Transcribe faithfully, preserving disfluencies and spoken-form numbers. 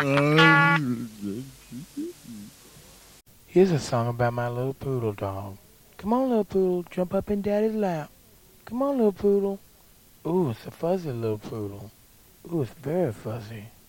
Here's a song about my little poodle dog. Come on, little poodle, jump up in daddy's lap. Come on, little poodle. Ooh, it's a fuzzy little poodle. Ooh, it's very fuzzy.